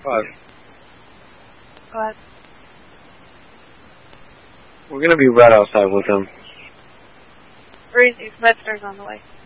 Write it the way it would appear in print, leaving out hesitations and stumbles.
But Go ahead. we're going to be right outside with him. Where is he? Redster's on the way.